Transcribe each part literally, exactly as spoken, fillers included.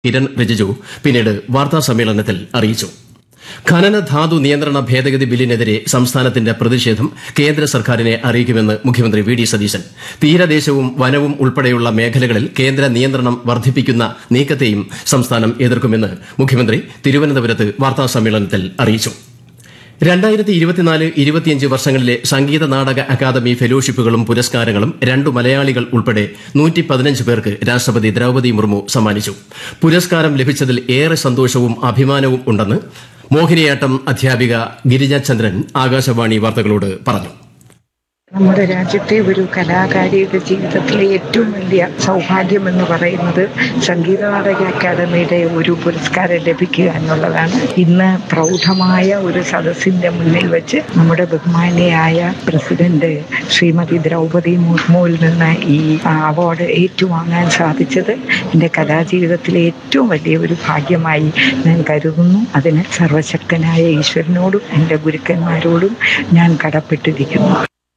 കിരൺ റിജിജു പിന്നീട് വാർത്താസമ്മേളനത്തിൽ അറിയിച്ചു. ഖനന ധാതു നിയന്ത്രണ ഭേദഗതി ബില്ലിനെതിരെ സംസ്ഥാനത്തിന്റെ പ്രതിഷേധം കേന്ദ്ര സർക്കാരിനെ അറിയിക്കുമെന്ന് മുഖ്യമന്ത്രി വി ഡി സതീശൻ. തീരദേശവും വനവും ഉൾപ്പെടെയുള്ള മേഖലകളിൽ കേന്ദ്ര നിയന്ത്രണം വർദ്ധിപ്പിക്കുന്ന നീക്കത്തെയും സംസ്ഥാനം എതിർക്കുമെന്ന് മുഖ്യമന്ത്രി തിരുവനന്തപുരത്ത് വാർത്താസമ്മേളനത്തിൽ അറിയിച്ചു. രണ്ടായിരത്തി ഇരുപത്തിനാല് ഇരുപത്തിയഞ്ച് വർഷങ്ങളിലെ സംഗീത നാടക അക്കാദമി ഫെലോഷിപ്പുകളും പുരസ്കാരങ്ങളും രണ്ടു മലയാളികൾ ഉൾപ്പെടെ നൂറ്റി പതിനഞ്ച് പേർക്ക് രാഷ്ട്രപതി ദ്രൌപദി മുർമു സമ്മാനിച്ചു. പുരസ്കാരം ലഭിച്ചതിൽ ഏറെ സന്തോഷവും അഭിമാനവും ഉണ്ടെന്ന് മോഹിനിയാട്ടം അധ്യാപിക ഗിരിജ ചന്ദ്രൻ ആകാശവാണി വാർത്തകളോട് പറഞ്ഞു. നമ്മുടെ രാജ്യത്തെ ഒരു കലാകാരിയുടെ ജീവിതത്തിലെ ഏറ്റവും വലിയ സൗഭാഗ്യം എന്ന് പറയുന്നത് സംഗീത നാടക അക്കാദമിയുടെ ഒരു പുരസ്കാരം ലഭിക്കുക എന്നുള്ളതാണ്. ഇന്ന് പ്രൗഢമായ ഒരു സദസ്സിന്റെ മുന്നിൽ വെച്ച് നമ്മുടെ ബഹുമാനിയായ പ്രസിഡന്റ് ശ്രീമതി ദ്രൗപദി മുർമുവിൽ നിന്ന് ഈ അവാർഡ് ഏറ്റുവാങ്ങാൻ സാധിച്ചത് എൻ്റെ കലാജീവിതത്തിലെ ഏറ്റവും വലിയ ഒരു ഭാഗ്യമായി ഞാൻ കരുതുന്നു. അതിന് സർവശക്തനായ ഈശ്വരനോടും എൻ്റെ ഗുരുക്കന്മാരോടും ഞാൻ കടപ്പെട്ടിരിക്കുന്നു.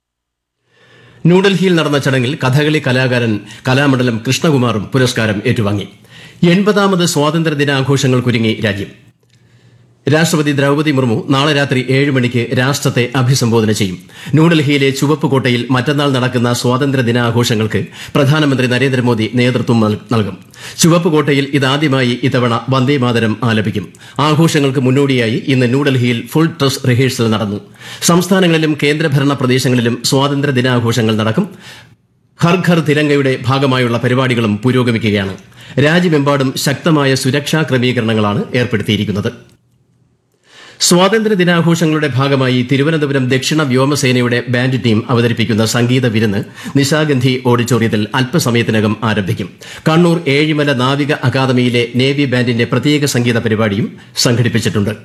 ന്യൂഡൽഹിയിൽ നടന്ന ചടങ്ങിൽ കഥകളി കലാകാരൻ കലാമണ്ഡലം കൃഷ്ണകുമാറും പുരസ്കാരം ഏറ്റുവാങ്ങി. എൺപതാമത് സ്വാതന്ത്ര്യദിനാഘോഷങ്ങൾക്കൊരുങ്ങി രാജ്യം. രാഷ്ട്രപതി ദ്രൌപദി മുർമു നാളെ രാത്രി ഏഴ് മണിക്ക് രാഷ്ട്രത്തെ അഭിസംബോധന ചെയ്യും. ന്യൂഡൽഹിയിലെ ചുവപ്പുകോട്ടയിൽ മറ്റന്നാൾ നടക്കുന്ന സ്വാതന്ത്ര്യദിനാഘോഷങ്ങൾക്ക് പ്രധാനമന്ത്രി നരേന്ദ്രമോദി നേതൃത്വം നൽകും. ചുവപ്പുകോട്ടയിൽ ഇതാദ്യമായി ഇത്തവണ വന്ദേമാതരം ആലപിക്കും. ആഘോഷങ്ങൾക്ക് മുന്നോടിയായി ഇന്ന് ന്യൂഡൽഹിയിൽ ഫുൾ ഡ്രസ് റിഹേഴ്സൽ നടന്നു. സംസ്ഥാനങ്ങളിലും കേന്ദ്രഭരണ പ്രദേശങ്ങളിലും സ്വാതന്ത്ര്യദിനാഘോഷങ്ങൾ നടക്കും. ഹർ ഘർ തിരംഗയുടെ ഭാഗമായുള്ള പരിപാടികളും പുരോഗമിക്കുകയാണ്. രാജ്യമെമ്പാടും ശക്തമായ സുരക്ഷാ ക്രമീകരണങ്ങളാണ് ഏർപ്പെടുത്തിയിരിക്കുന്നത്. സ്വാതന്ത്ര്യ ദിനാഘോഷങ്ങളുടെ ഭാഗമായി തിരുവനന്തപുരം ദക്ഷിണ വ്യോമസേനയുടെ ബാൻഡ് ടീം അവതരിപ്പിക്കുന്ന സംഗീത വിരുന്ന് നിശാഗന്ധി ഓഡിറ്റോറിയത്തിൽ അല്പസമയത്തിനകം ആരംഭിക്കും. കണ്ണൂർ ഏഴിമല നാവിക അക്കാദമിയിലെ നേവി ബാൻഡിന്റെ പ്രത്യേക സംഗീത പരിപാടിയും സംഘടിപ്പിച്ചിട്ടുണ്ട്.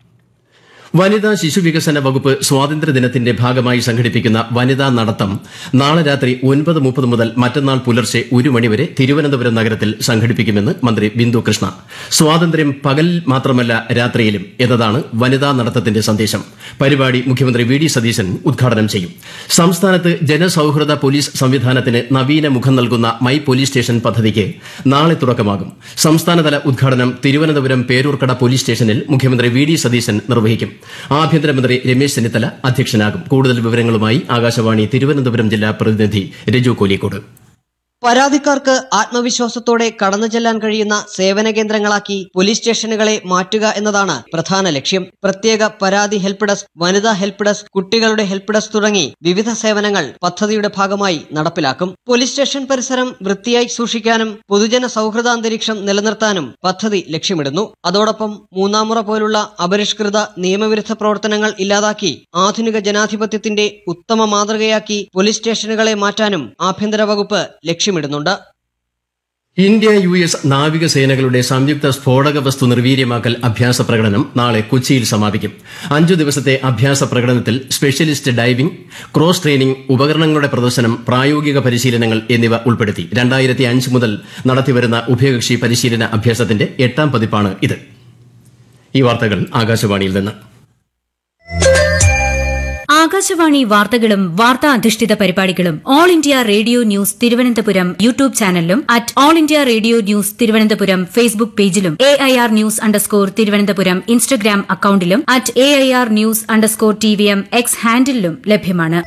വനിതാ ശിശുവികസന വകുപ്പ് സ്വാതന്ത്ര്യദിനത്തിന്റെ ഭാഗമായി സംഘടിപ്പിക്കുന്ന വനിതാ നടത്തം നാളെ രാത്രി ഒൻപത് മുപ്പത് മുതൽ മറ്റന്നാൾ പുലർച്ചെ ഒരു മണിവരെ തിരുവനന്തപുരം നഗരത്തിൽ സംഘടിപ്പിക്കുമെന്ന് മന്ത്രി ബിന്ദു കൃഷ്ണ. സ്വാതന്ത്ര്യം പകലിൽ മാത്രമല്ല രാത്രിയിലും എന്നതാണ് വനിതാ നടത്തത്തിന്റെ സന്ദേശം. പരിപാടി മുഖ്യമന്ത്രി വി ഡി സതീശൻ ഉദ്ഘാടനം ചെയ്യും. സംസ്ഥാനത്ത് ജനസൌഹൃദ പോലീസ് സംവിധാനത്തിന് നവീന മുഖം നൽകുന്ന മൈ പോലീസ് സ്റ്റേഷൻ പദ്ധതിക്ക് നാളെ തുടക്കമാകും. സംസ്ഥാനതല ഉദ്ഘാടനം തിരുവനന്തപുരം പേരൂർക്കട പോലീസ് സ്റ്റേഷനിൽ മുഖ്യമന്ത്രി വി ഡി സതീശൻ നിർവഹിക്കും. ആഭ്യന്തരമന്ത്രി രമേശ് ചെന്നിത്തല അധ്യക്ഷനാകും. കൂടുതൽ വിവരങ്ങളുമായി ആകാശവാണി തിരുവനന്തപുരം ജില്ലാ പ്രതിനിധി രജു കോലിക്കോട്. പരാതിക്കാർക്ക് ആത്മവിശ്വാസത്തോടെ കടന്നു ചെല്ലാൻ കഴിയുന്ന സേവന കേന്ദ്രങ്ങളാക്കി പോലീസ് സ്റ്റേഷനുകളെ മാറ്റുക എന്നതാണ് പ്രധാന ലക്ഷ്യം. പ്രത്യേക പരാതി ഹെൽപ്പ് ഡെസ്ക്, വനിതാ ഹെൽപ്പ് ഡെസ്ക്, കുട്ടികളുടെ ഹെൽപ്പ് ഡെസ്ക് തുടങ്ങി വിവിധ സേവനങ്ങൾ പദ്ധതിയുടെ ഭാഗമായി നടപ്പിലാക്കും. പോലീസ് സ്റ്റേഷൻ പരിസരം വൃത്തിയായി സൂക്ഷിക്കാനും പൊതുജന സൌഹൃദ അന്തരീക്ഷം നിലനിർത്താനും പദ്ധതി ലക്ഷ്യമിടുന്നു. അതോടൊപ്പം മൂന്നാമുറ പോലുള്ള അപരിഷ്കൃത നിയമവിരുദ്ധ പ്രവർത്തനങ്ങൾ ഇല്ലാതാക്കി ആധുനിക ജനാധിപത്യത്തിന്റെ ഉത്തമ മാതൃകയാക്കി പോലീസ് സ്റ്റേഷനുകളെ മാറ്റാനും ആഭ്യന്തര വകുപ്പ് ലക്ഷ്യം ിടുന്നുണ്ട്. ഇന്ത്യ യു എസ് നാവികസേനകളുടെ സംയുക്ത സ്ഫോടക വസ്തു നിർവീര്യമാക്കൽ അഭ്യാസ പ്രകടനം നാളെ കൊച്ചിയിൽ സമാപിക്കും. അഞ്ചു ദിവസത്തെ അഭ്യാസ പ്രകടനത്തിൽ സ്പെഷ്യലിസ്റ്റ് ഡൈവിംഗ്, ക്രോസ് ട്രെയിനിംഗ്, ഉപകരണങ്ങളുടെ പ്രദർശനം, പ്രായോഗിക പരിശീലനങ്ങൾ എന്നിവ ഉൾപ്പെടുത്തി രണ്ടായിരത്തി അഞ്ച് മുതൽ നടത്തിവരുന്ന ഉഭയകക്ഷി പരിശീലന അഭ്യാസത്തിന്റെ എട്ടാം പതിപ്പാണ് ഇത്. ഈ വാർത്തകൾ ആകാശവാണിയിൽ നിന്ന്. ആകാശവാണി വാർത്തകളും വാർത്താ അധിഷ്ഠിത പരിപാടികളും all India radio news Thiruvananthapuram YouTube ചാനലിലും at all India radio news Thiruvananthapuram Facebook പേജിലും A I R news underscore Thiruvananthapuram Instagram അക്കൌണ്ടിലും at A I R news underscore T V M X ഹാൻഡിലും ലഭ്യമാണ്.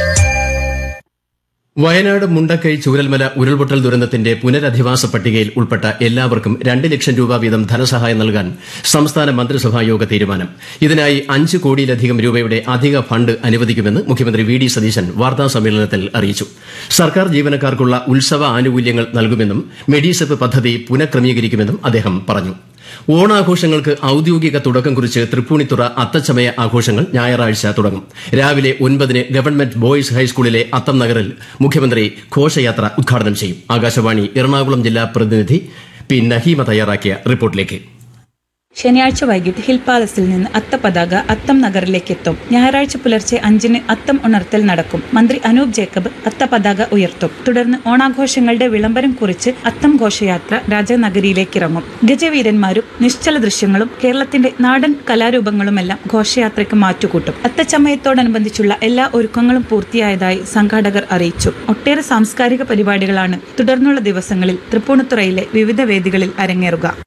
വയനാട് മുണ്ടക്കൈ ചൂരൽമല ഉരുൾപൊട്ടൽ ദുരന്തത്തിന്റെ പുനരധിവാസ പട്ടികയിൽ ഉൾപ്പെട്ട എല്ലാവർക്കും രണ്ട് ലക്ഷം രൂപ വീതം ധനസഹായം നൽകാൻ സംസ്ഥാന മന്ത്രിസഭായോഗ തീരുമാനം. ഇതിനായി അഞ്ച് കോടിയിലധികം രൂപയുടെ അധിക ഫണ്ട് അനുവദിക്കുമെന്ന് മുഖ്യമന്ത്രി വി ഡി സതീശൻ വാർത്താസമ്മേളനത്തിൽ അറിയിച്ചു. സർക്കാർ ജീവനക്കാർക്കുള്ള ഉത്സവ ആനുകൂല്യങ്ങൾ നൽകുമെന്നും മെഡിസെപ്പ് പദ്ധതി പുനഃക്രമീകരിക്കുമെന്നും അദ്ദേഹം പറഞ്ഞു. ഓണാഘോഷങ്ങൾക്ക് ഔദ്യോഗിക തുടക്കം കുറിച്ച് തൃപ്പൂണിത്തുറ അത്തച്ചമയ ആഘോഷങ്ങൾ ഞായറാഴ്ച തുടങ്ങും. രാവിലെ ഒൻപതിന് ഗവൺമെന്റ് ബോയ്സ് ഹൈസ്കൂളിലെ അത്തം നഗറിൽ മുഖ്യമന്ത്രി ഘോഷയാത്ര ഉദ്ഘാടനം ചെയ്യും. ആകാശവാണി എറണാകുളം ജില്ലാ പ്രതിനിധി പി നഹീമ തയ്യാറാക്കിയ റിപ്പോർട്ടിലേക്ക്. ശനിയാഴ്ച വൈകിട്ട് ഹിൽ പാലസിൽ നിന്ന് അത്തപതാക അത്തം നഗറിലേക്ക് എത്തും. ഞായറാഴ്ച പുലർച്ചെ അഞ്ചിന് അത്തം ഉണർത്തൽ നടക്കും. മന്ത്രി അനൂപ് ജേക്കബ് അത്തപതാക ഉയർത്തും. തുടർന്ന് ഓണാഘോഷങ്ങളുടെ വിളംബരം കുറിച്ച് അത്തം ഘോഷയാത്ര രാജനഗരിയിലേക്ക് ഇറങ്ങും. ഗജവീരന്മാരും നിശ്ചല ദൃശ്യങ്ങളും കേരളത്തിന്റെ നാടൻ കലാരൂപങ്ങളുമെല്ലാം ഘോഷയാത്രയ്ക്ക് മാറ്റുകൂട്ടും. അത്തച്ചമയത്തോടനുബന്ധിച്ചുള്ള എല്ലാ ഒരുക്കങ്ങളും പൂർത്തിയായതായി സംഘാടകർ അറിയിച്ചു. ഒട്ടേറെ സാംസ്കാരിക പരിപാടികളാണ് തുടർന്നുള്ള ദിവസങ്ങളിൽ തൃപ്പൂണിത്തുറയിലെ വിവിധ വേദികളിൽ അരങ്ങേറുക.